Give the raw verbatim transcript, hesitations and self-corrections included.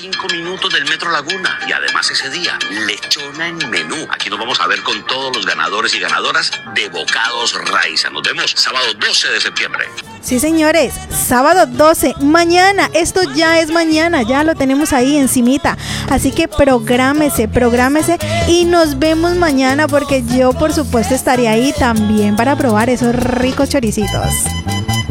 cinco minutos del Metro Laguna. Y además ese día, lechona en menú. Aquí nos vamos a ver con todos los ganadores y ganadoras de Bocados Raiza. Nos vemos sábado doce de septiembre. Sí, señores, sábado doce, mañana, esto ya es mañana, ya lo tenemos ahí encimita, así que prográmese, prográmese y nos vemos mañana porque yo por supuesto estaré ahí también para probar esos ricos choricitos.